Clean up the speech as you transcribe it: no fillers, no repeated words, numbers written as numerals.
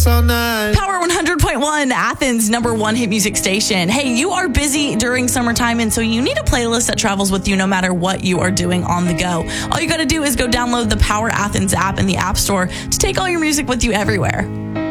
all night. Power 100.1, Athens' #1 hit music station. Hey, you are busy during summertime, and so you need a playlist that travels with you no matter what you are doing on the go. All you got to do is go download the Power Athens app in the App Store to take all your music with you everywhere.